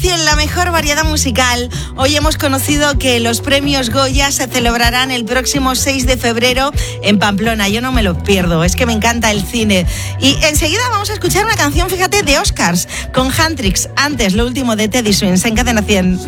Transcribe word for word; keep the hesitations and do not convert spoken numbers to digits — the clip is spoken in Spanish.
Espacio en la mejor variedad musical. Hoy hemos conocido que los premios Goya se celebrarán el próximo seis de febrero en Pamplona. Yo no me lo pierdo, es que me encanta el cine. Y enseguida vamos a escuchar una canción, fíjate, de Oscars con Handtrix. Antes, lo último de Teddy Swims en Cadena cien.